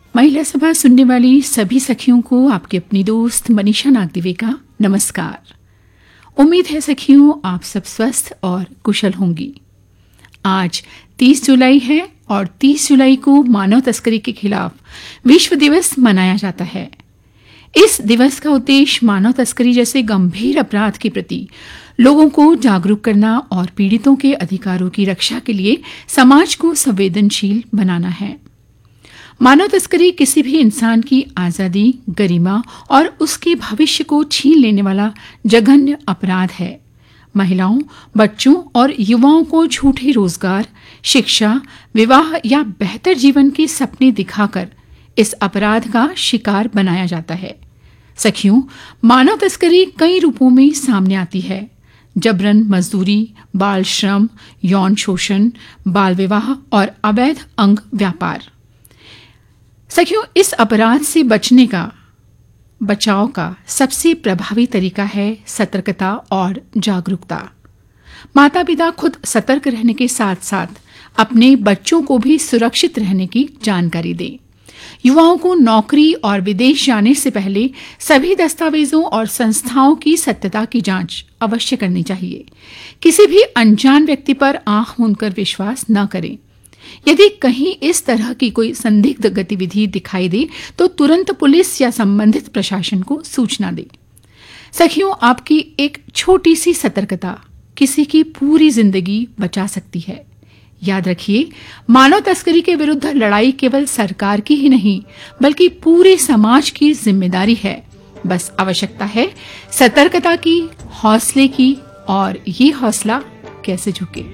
महिला सभा सुनने वाली सभी सखियों को आपकी अपनी दोस्त मनीषा नागदेवी का नमस्कार। उम्मीद है सखियों आप सब स्वस्थ और कुशल होंगी। आज 30 जुलाई है और 30 जुलाई को मानव तस्करी के खिलाफ विश्व दिवस मनाया जाता है। इस दिवस का उद्देश्य मानव तस्करी जैसे गंभीर अपराध के प्रति लोगों को जागरूक करना और पीड़ितों के अधिकारों की रक्षा के लिए समाज को संवेदनशील बनाना है। मानव तस्करी किसी भी इंसान की आजादी, गरिमा और उसके भविष्य को छीन लेने वाला जघन्य अपराध है। महिलाओं, बच्चों और युवाओं को झूठे रोजगार, शिक्षा, विवाह या बेहतर जीवन के सपने दिखाकर इस अपराध का शिकार बनाया जाता है। सखियों, मानव तस्करी कई रूपों में सामने आती है। जबरन मजदूरी, बाल श्रम, यौन शोषण, बाल विवाह और अवैध अंग व्यापार। सखियों, इस अपराध से बचाव का सबसे प्रभावी तरीका है सतर्कता और जागरूकता। माता पिता खुद सतर्क रहने के साथ साथ अपने बच्चों को भी सुरक्षित रहने की जानकारी दें। युवाओं को नौकरी और विदेश जाने से पहले सभी दस्तावेजों और संस्थाओं की सत्यता की जांच अवश्य करनी चाहिए। किसी भी अनजान व्यक्ति पर आंख मूंदकर विश्वास न करें। यदि कहीं इस तरह की कोई संदिग्ध गतिविधि दिखाई दे तो तुरंत पुलिस या संबंधित प्रशासन को सूचना दें। सखियों, आपकी एक छोटी सी सतर्कता किसी की पूरी जिंदगी बचा सकती है। याद रखिए, मानव तस्करी के विरुद्ध लड़ाई केवल सरकार की ही नहीं बल्कि पूरे समाज की जिम्मेदारी है। बस आवश्यकता है सतर्कता की, हौसले की, और ये हौसला कैसे झुके।